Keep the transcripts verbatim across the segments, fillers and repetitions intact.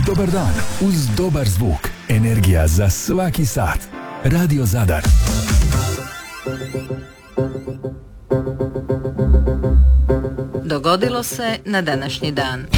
Dobar dan uz dobar zvuk. Energija za svaki sat. Radio Zadar. Dogodilo se na današnji dan.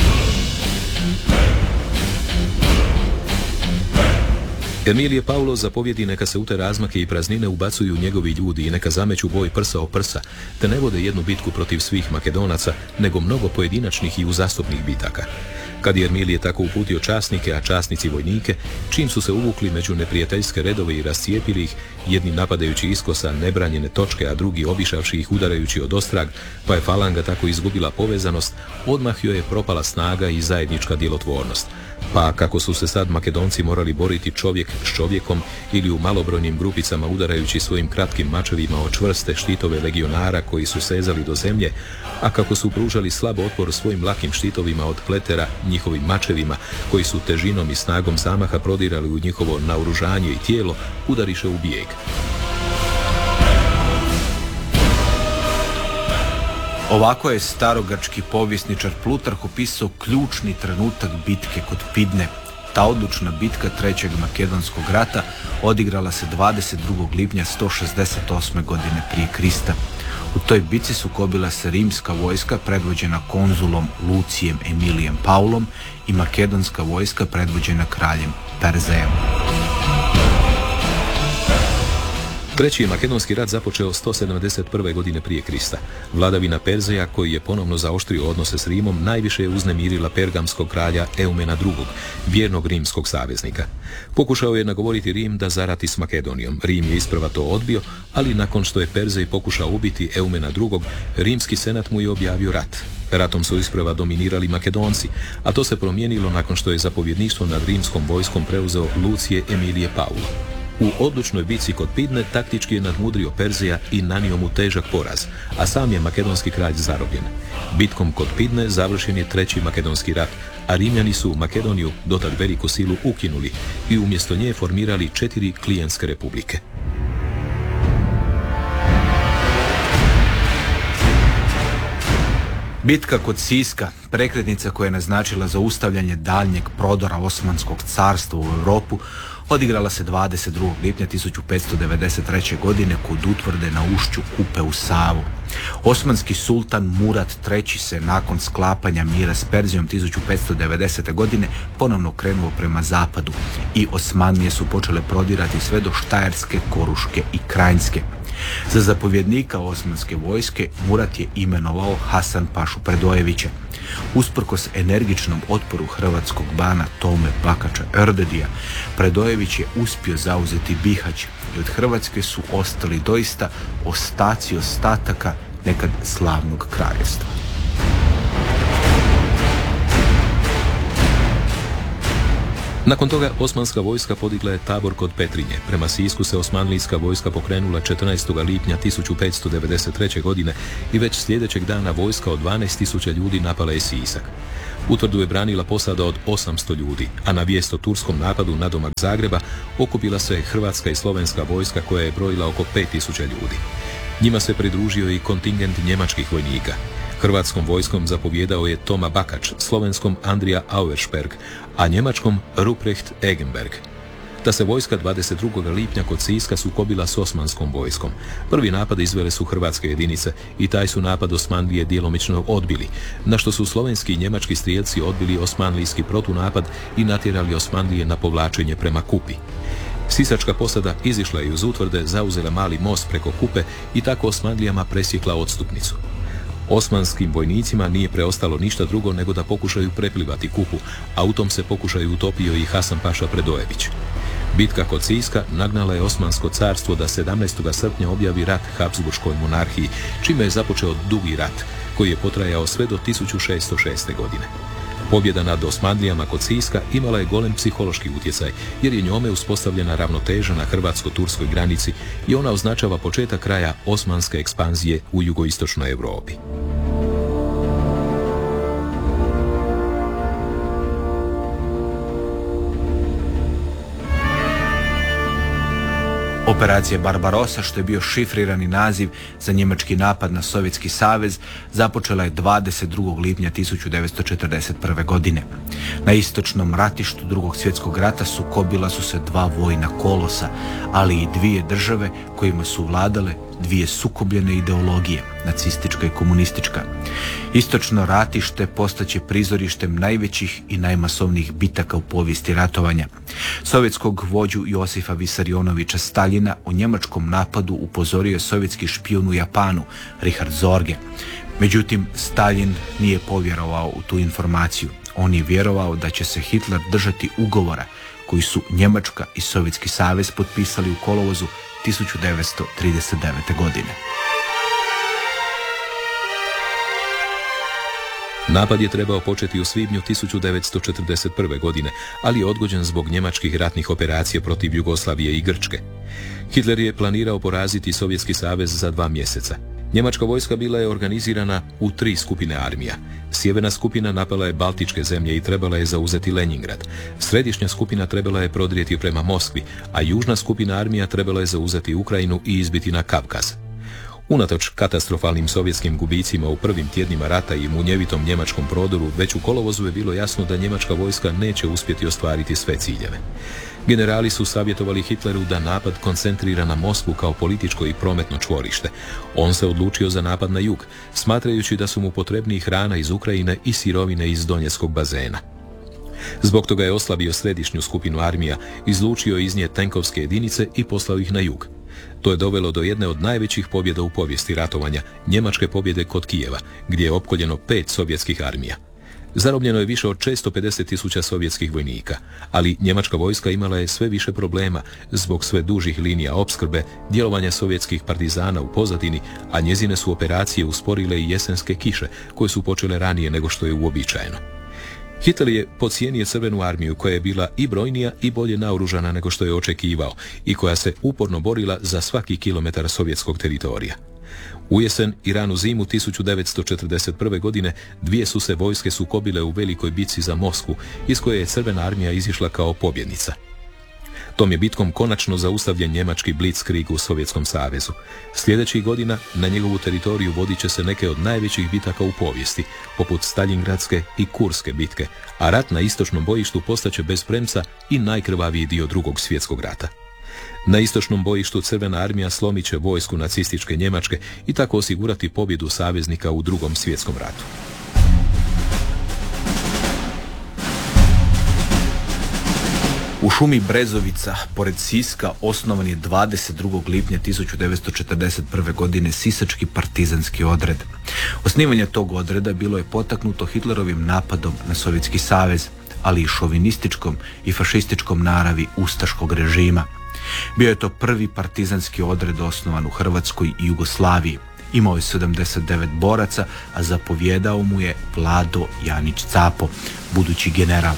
Emilije Paulo zapovjedi neka se u te razmake i praznine ubacuju njegovi ljudi i neka zameću boj prsa o prsa, te ne vode jednu bitku protiv svih Makedonaca, nego mnogo pojedinačnih i uzastopnih bitaka. Kad je Emilije tako uputio časnike, a časnici vojnike, čim su se uvukli među neprijateljske redove i rascijepili ih, jedni napadajući iskosa nebranjene točke, a drugi obišavši ih udarajući od ostrag, pa je falanga tako izgubila povezanost, odmah joj je propala snaga i zajednička djelotvornost. Pa kako su se sad Makedonci morali boriti čovjek s čovjekom ili u malobrojnim grupicama udarajući svojim kratkim mačevima o čvrste štitove legionara koji su sezali do zemlje, a kako su pružali slab otpor svojim lakim štitovima od pletera njihovim mačevima koji su težinom i snagom zamaha prodirali u njihovo naoružanje i tijelo, udariše u bijeg. Ovako je starogrčki povjesničar Plutarh opisao ključni trenutak bitke kod Pidne. Ta odlučna bitka trećeg makedonskog rata odigrala se dvadeset drugog lipnja sto šezdeset osme godine prije Krista. U toj bitci sukobila se rimska vojska predvođena konzulom Lucijem Emilijem Paulom i makedonska vojska predvođena kraljem Perzejem. Treći je makedonski rat započeo sto sedamdeset prve godine prije Krista. Vladavina Perzeja, koji je ponovno zaoštrio odnose s Rimom, najviše je uznemirila pergamskog kralja Eumena drugog, vjernog rimskog saveznika. Pokušao je nagovoriti Rim da zarati s Makedonijom. Rim je isprva to odbio, ali nakon što je Perzej pokušao ubiti Eumena drugog, rimski senat mu je objavio rat. Ratom su isprva dominirali Makedonci, a to se promijenilo nakon što je zapovjedništvo nad rimskom vojskom preuzeo Lucije Emilije Paulo. U odlučnoj bitci kod Pidne taktički je nadmudrio Perzeja i nanio mu težak poraz, a sam je makedonski kralj zarobljen. Bitkom kod Pidne završen je treći makedonski rat, a Rimljani su Makedoniju, dotad veliku silu, ukinuli i umjesto nje formirali četiri klijenske republike. Bitka kod Siska, prekretnica koja je naznačila zaustavljanje daljnjeg prodora Osmanskog carstva u Europu, odigrala se dvadeset drugog lipnja tisuću petsto devedeset treće. godine kod utvrde na ušću Kupe u Savu. Osmanski sultan Murat treći se nakon sklapanja mira s Perzijom tisuću petsto devedesete. godine ponovno krenuo prema zapadu i Osmanlije su počele prodirati sve do Štajerske, Koruške i Krajinske. Za zapovjednika osmanske vojske Murat je imenovao Hasan Pašu Predojevića. Usprkos energičnom otporu hrvatskog bana Tome Bakača Erdedija, Predojević je uspio zauzeti Bihać i od Hrvatske su ostali doista ostaci ostataka nekad slavnog kraljevstva. Nakon toga osmanska vojska podigla je tabor kod Petrinje. Prema Sisku se osmanlijska vojska pokrenula četrnaestog lipnja tisuću petsto devedeset treće. godine i već sljedećeg dana vojska od dvanaest tisuća ljudi napala je Sisak. Utvrdu je branila posada od osamsto ljudi, a na vijest o turskom napadu nadomak Zagreba okupila se hrvatska i slovenska vojska koja je brojila oko pet tisuća ljudi. Njima se pridružio i kontingent njemačkih vojnika. Hrvatskom vojskom zapovjedao je Toma Bakač, slovenskom Andrija Auersperg, a njemačkom Ruprecht Egenberg. Ta se vojska dvadeset drugog lipnja kod Siska sukobila s osmanskom vojskom. Prvi napad izvele su hrvatske jedinice i taj su napad Osmanlije djelomično odbili, na što su slovenski i njemački strijelci odbili osmanlijski protunapad i natjerali Osmanlije na povlačenje prema Kupi. Sisačka posada izišla je iz utvrde, zauzela mali most preko Kupe i tako Osmanlijama presjekla odstupnicu. Osmanskim vojnicima nije preostalo ništa drugo nego da pokušaju preplivati Kupu, a u tom se pokušaju utopio i Hasan Paša Predojević. Bitka kod Siska nagnala je Osmansko carstvo da sedamnaestog srpnja objavi rat Habsburškoj monarhiji, čime je započeo dugi rat, koji je potrajao sve do tisuću šesto šeste. godine. Pobjeda nad Osmanlijama kod Siska imala je golem psihološki utjecaj, jer je njome uspostavljena ravnoteža na hrvatsko-turskoj granici i ona označava početak kraja osmanske ekspanzije u jugoistočnoj Europi. Operacija Barbarossa, što je bio šifrirani naziv za njemački napad na Sovjetski savez, započela je dvadeset drugog lipnja tisuću devetsto četrdeset prve. godine. Na istočnom ratištu Drugog svjetskog rata sukobila su se dva vojna kolosa, ali i dvije države kojima su vladale dvije sukobljene ideologije, nacistička i komunistička. Istočno ratište postaće prizorištem najvećih i najmasovnijih bitaka u povijesti ratovanja. Sovjetskog vođu Josifa Visarionovića Staljina o njemačkom napadu upozorio je sovjetski špijun u Japanu, Richard Zorge. Međutim, Staljin nije povjerovao u tu informaciju. On je vjerovao da će se Hitler držati ugovora koji su Njemačka i Sovjetski savez potpisali u kolovozu tisuću devetsto trideset devete. godine. Napad je trebao početi u svibnju tisuću devetsto četrdeset prve. godine, ali je odgođen zbog njemačkih ratnih operacija protiv Jugoslavije i Grčke. Hitler je planirao poraziti Sovjetski savez za dva mjeseca. Njemačka vojska bila je organizirana u tri skupine armija. Sjeverna skupina napala je Baltičke zemlje i trebala je zauzeti Leningrad. Središnja skupina trebala je prodrijeti prema Moskvi, a južna skupina armija trebala je zauzeti Ukrajinu i izbiti na Kavkaz. Unatoč katastrofalnim sovjetskim gubicima u prvim tjednima rata i munjevitom njemačkom prodoru, već u kolovozu je bilo jasno da njemačka vojska neće uspjeti ostvariti sve ciljeve. Generali su savjetovali Hitleru da napad koncentrira na Moskvu kao političko i prometno čvorište. On se odlučio za napad na jug, smatrajući da su mu potrebniji hrana iz Ukrajine i sirovine iz Donjeckog bazena. Zbog toga je oslabio središnju skupinu armija, izlučio iz nje tenkovske jedinice i poslao ih na jug. To je dovelo do jedne od najvećih pobjeda u povijesti ratovanja, njemačke pobjede kod Kijeva, gdje je opkoljeno pet sovjetskih armija. Zarobljeno je više od šesto pedeset tisuća sovjetskih vojnika, ali njemačka vojska imala je sve više problema zbog sve dužih linija opskrbe, djelovanja sovjetskih partizana u pozadini, a njezine su operacije usporile i jesenske kiše, koje su počele ranije nego što je uobičajeno. Hitler je podcijenio Crvenu armiju, koja je bila i brojnija i bolje naoružana nego što je očekivao i koja se uporno borila za svaki kilometar sovjetskog teritorija. U jesen i ranu zimu tisuću devetsto četrdeset prve. godine dvije su se vojske sukobile u velikoj bitci za Moskvu, iz koje je Crvena armija izišla kao pobjednica. Tom je bitkom konačno zaustavljen njemački blitzkrieg u Sovjetskom savezu. Sljedećih godina na njegovu teritoriju vodit će se neke od najvećih bitaka u povijesti, poput Staljingradske i Kurske bitke, a rat na istočnom bojištu postaće bez premca i najkrvaviji dio Drugog svjetskog rata. Na istočnom bojištu Crvena armija slomit će vojsku nacističke Njemačke i tako osigurati pobjedu saveznika u Drugom svjetskom ratu. U šumi Brezovica, pored Siska, osnovan je dvadeset drugog lipnja tisuću devetsto četrdeset prve. godine Sisački partizanski odred. Osnivanje tog odreda bilo je potaknuto Hitlerovim napadom na Sovjetski savez, ali i šovinističkom i fašističkom naravi ustaškog režima. Bio je to prvi partizanski odred osnovan u Hrvatskoj i Jugoslaviji. Imao je sedamdeset devet boraca, a zapovjedao mu je Vlado Janić-Capo, budući general.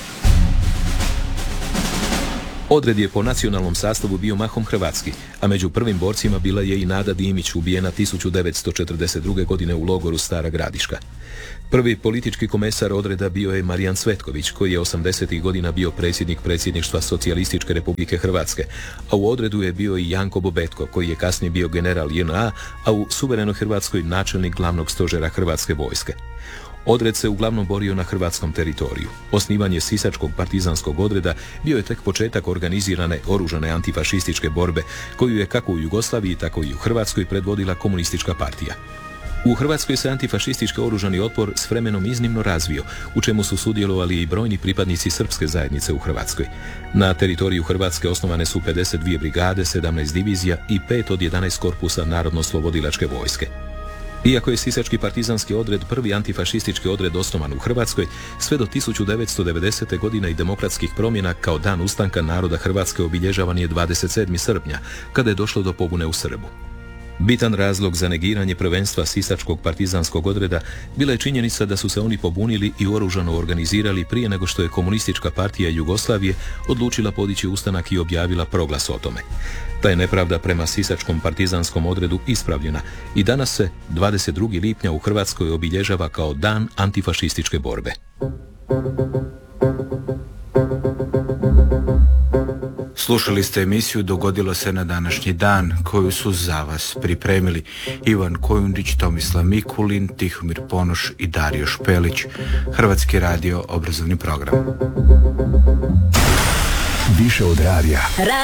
Odred je po nacionalnom sastavu bio mahom hrvatski, a među prvim borcima bila je i Nada Dimić, ubijena tisuću devetsto četrdeset druge. godine u logoru Stara Gradiška. Prvi politički komesar odreda bio je Marijan Cvetković, koji je osamdesetih godina bio predsjednik predsjedništva Socijalističke Republike Hrvatske, a u odredu je bio i Janko Bobetko, koji je kasnije bio general J N A, a u suverenoj Hrvatskoj načelnik glavnog stožera Hrvatske vojske. Odred se uglavnom borio na hrvatskom teritoriju. Osnivanje Sisačkog partizanskog odreda bio je tek početak organizirane oružane antifašističke borbe, koju je kako u Jugoslaviji, tako i u Hrvatskoj predvodila komunistička partija. U Hrvatskoj se antifašistički oružani otpor s vremenom iznimno razvio, u čemu su sudjelovali i brojni pripadnici srpske zajednice u Hrvatskoj. Na teritoriju Hrvatske osnovane su pedeset dvije brigade, sedamnaest divizija i pet od jedanaest korpusa narodno-slobodilačke vojske. Iako je Sisački partizanski odred prvi antifašistički odred osnovan u Hrvatskoj, sve do tisuću devetsto devedesete. godine i demokratskih promjena kao dan ustanka naroda Hrvatske obilježavan je dvadeset sedmog srpnja, kada je došlo do pobune u Srbu. Bitan razlog za negiranje prvenstva Sisačkog partizanskog odreda bila je činjenica da su se oni pobunili i oružano organizirali prije nego što je komunistička partija Jugoslavije odlučila podići ustanak i objavila proglas o tome. Ta je nepravda prema Sisačkom partizanskom odredu ispravljena i danas se dvadeset drugog lipnja u Hrvatskoj obilježava kao dan antifašističke borbe. Slušali ste emisiju Dogodilo se na današnji dan, koju su za vas pripremili Ivan Kojundić, Tomislav Mikulin, Tihomir Ponoš i Dario Špelić. Hrvatski radio, obrazovni program. Više od radija.